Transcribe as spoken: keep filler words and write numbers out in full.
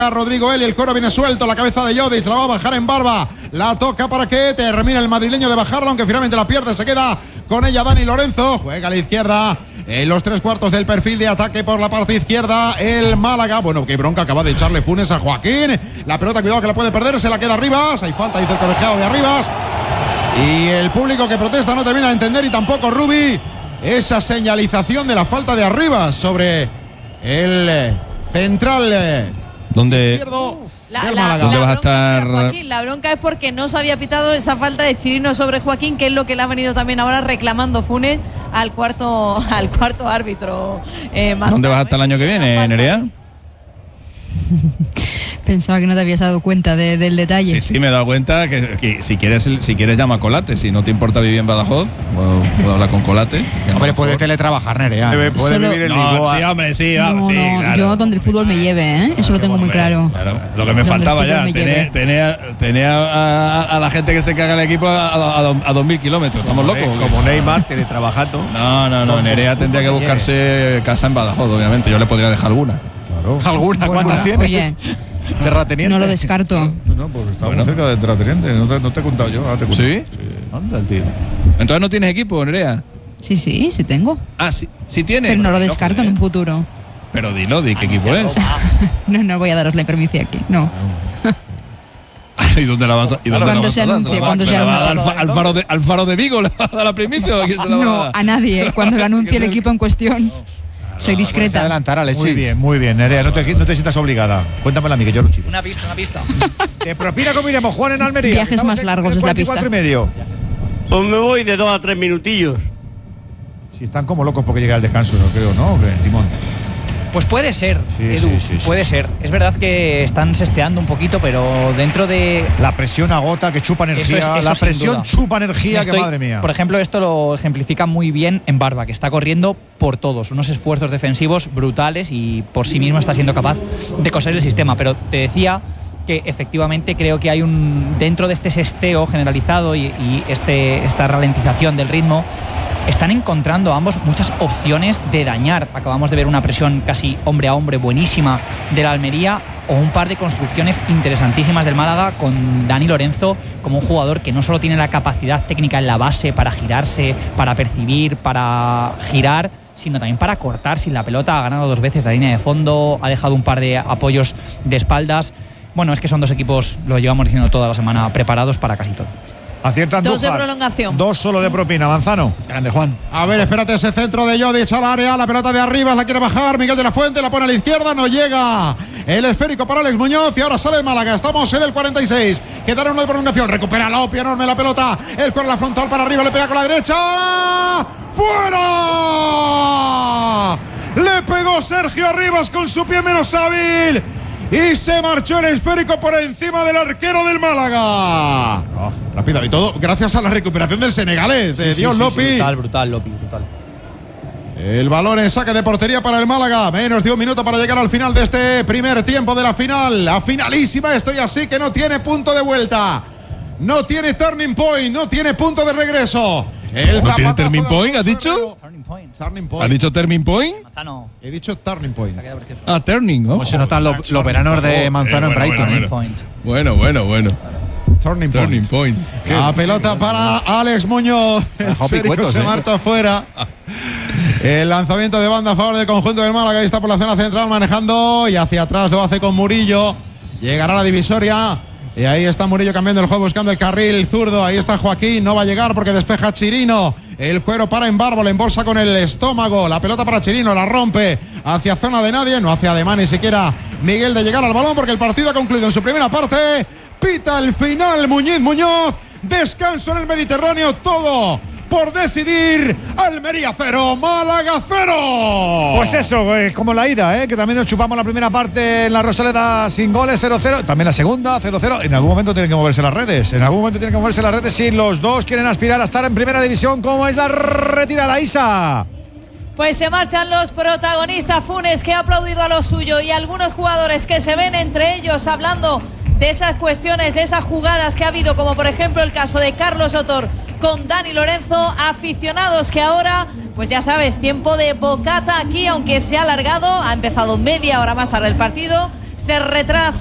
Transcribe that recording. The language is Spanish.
Rodrigo Eli, el coro viene suelto, la cabeza de Jodic, la va a bajar en Barba, la toca para que termine el madrileño de bajarla, aunque finalmente la pierde, se queda con ella Dani Lorenzo, juega a la izquierda, en los tres cuartos del perfil de ataque por la parte izquierda, el Málaga, bueno, qué bronca acaba de echarle Funes a Joaquín, la pelota, cuidado que la puede perder, se la queda Arribas, hay falta, dice el colegiado de Arribas, y el público que protesta no termina de entender, y tampoco Rubi, esa señalización de la falta de Arribas sobre el central. ¿Dónde, la, la, la ¿dónde vas a estar? Joaquín, la bronca es porque no se había pitado esa falta de Chirino sobre Joaquín, que es lo que le ha venido también ahora reclamando Funes al cuarto al cuarto árbitro. Eh, ¿Dónde vas a estar el año que viene, Nerea? Pensaba que no te habías dado cuenta de, del detalle. Sí, sí, me he dado cuenta que, que si quieres si quieres llama a Colate. Si no te importa vivir en Badajoz, puedo, puedo hablar con Colate. Hombre, puede teletrabajar, Nerea. Puede Solo, vivir en no, Lisboa. sí, hombre, sí, vamos, no, sí, no, claro. yo donde el fútbol me lleve, ¿eh? Eso lo tengo muy claro. Claro, lo que me Donde faltaba el ya, fútbol me lleve. tenía, tenía, tenía a, a la gente que se caga el equipo a, a, a, a dos mil kilómetros. ¿Estamos locos? Eh, Como Neymar, teletrabajando. No, no, no, Nerea tendría que buscarse casa en Badajoz, obviamente. Yo le podría dejar alguna. Claro. ¿Alguna? Bueno, ¿Cuántas tienes? oye, Terrateniente. no lo descarto. No, porque estamos Bueno. cerca del terrateniente. No te, no te he contado yo. Ahora te cuento. ¿Sí? Sí. Anda el tío. Entonces no tienes equipo, Nerea. Sí, sí, sí tengo. Ah, sí, sí tienes. Pero no lo Bueno, descarto en un futuro. Pero dilo, di qué equipo es. No, no voy a daros la permiso aquí. No. ¿Y dónde la vas a, y dónde Cuando la vas se a dar? anuncie, ¿Se la va- cuando se se la va a dar anuncie. al, fa- al faro de, al faro de Vigo? ¿Le va a dar la primicia? ¿O a quién se la va a No, dar? a nadie. Cuando lo anuncie el equipo en cuestión. Soy Puedes discreta. adelantar, Alexis. Muy bien, muy bien, Nerea. No te, no te sientas obligada. Cuéntamela a mí, que yo lo chivo. Una pista, una pista. ¿Te propina cómo iremos, Juan, en Almería? Viajes Estamos más en largos el es la cuarenta y cuatro pista. y medio. Pues me voy de dos a tres minutillos. Si están como locos porque llega el descanso, no creo, ¿no? ¿O qué, Timón? Pues puede ser, Sí, Edu, sí, sí, sí, puede sí. ser. Es verdad que están sesteando un poquito, pero dentro de… La presión agota, que chupa energía. Eso es- eso la sin presión duda. chupa energía, Estoy- que madre mía. Por ejemplo, esto lo ejemplifica muy bien en Barba, que está corriendo por todos, unos esfuerzos defensivos brutales y por sí mismo está siendo capaz de coser el sistema. Pero te decía que efectivamente creo que hay un… dentro de este sesteo generalizado y, y este, esta ralentización del ritmo, están encontrando ambos muchas opciones de dañar. Acabamos de ver una presión casi hombre a hombre buenísima de la Almería, o un par de construcciones interesantísimas del Málaga con Dani Lorenzo como un jugador que no solo tiene la capacidad técnica en la base para girarse, para percibir, para girar, sino también para cortar sin la pelota. Ha ganado dos veces la línea de fondo, ha dejado un par de apoyos de espaldas. Bueno, es que son dos equipos, lo llevamos diciendo toda la semana, preparados para casi todo. Acierta Dos de Andújar. prolongación. Dos solo de propina. Manzano. Grande, Juan. A ver, espérate, ese centro de Jodic al área, la pelota de arriba, la quiere bajar, Miguel de la Fuente, la pone a la izquierda, no llega el esférico para Alex Muñoz y ahora sale el Málaga, estamos en el cuarenta y seis, quedará uno de prolongación, recupera Lopia, enorme la pelota, el con la frontal para arriba, le pega con la derecha, ¡fuera! Le pegó Sergio Arribas con su pie menos hábil y se marchó el esférico por encima del arquero del Málaga. Oh, rápido y todo, gracias a la recuperación del senegalés, de Dios Lopi. Brutal, brutal, Lopi, brutal. El balón en saque de portería para el Málaga. Menos de un minuto para llegar al final de este primer tiempo de la final. La finalísima, estoy así que no tiene punto de vuelta. No tiene turning point, no tiene punto de regreso. El ¿No tiene zapatazo turning de point, has Alfonso dicho? Herrero. Turning point. Turning point. ¿Has dicho turning point? Manzano. He dicho turning point. Ha quedado precioso. Ah, turning, ¿no? Cómo se notan los, los veranos de Manzano en bueno, Brighton. bueno, ¿eh? Point. Bueno, bueno, bueno. Turning Turning point. point. La pelota para Alex Muñoz. El Dejado esférico picuetos, se ¿eh? marcha afuera. El lanzamiento de banda a favor del conjunto del Málaga. Ahí está por la zona central manejando y hacia atrás lo hace con Murillo. Llegará a la divisoria. Y ahí está Murillo cambiando el juego, buscando el carril zurdo. Ahí está Joaquín, no va a llegar porque despeja Chirino. El cuero para en Barbo, le embolsa con el estómago. La pelota para Chirino, la rompe hacia zona de nadie. No hace ademán ni siquiera Miguel de llegar al balón porque el partido ha concluido en su primera parte. Pita el final Muñiz Muñoz. Descanso en el Mediterráneo, todo por decidir. Almería cero, Málaga cero. Pues eso, eh, como la ida, eh, que también nos chupamos la primera parte en la Rosaleda sin goles, cero cero. También la segunda, cero cero. En algún momento tienen que moverse las redes. En algún momento tienen que moverse las redes si los dos quieren aspirar a estar en primera división. ¿Cómo es la retirada, Isa? Pues se marchan los protagonistas. Funes, que ha aplaudido a lo suyo, y algunos jugadores que se ven entre ellos hablando de esas cuestiones, de esas jugadas que ha habido, como por ejemplo el caso de Carlos Sotor con Dani Lorenzo. Aficionados que ahora, pues ya sabes, tiempo de bocata aquí, aunque se ha alargado, ha empezado media hora más tarde el partido. se retrasa